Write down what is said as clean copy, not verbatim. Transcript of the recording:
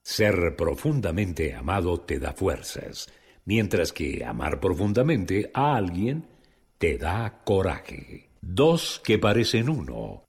Ser profundamente amado te da fuerzas, mientras que amar profundamente a alguien te da coraje. Dos que parecen uno,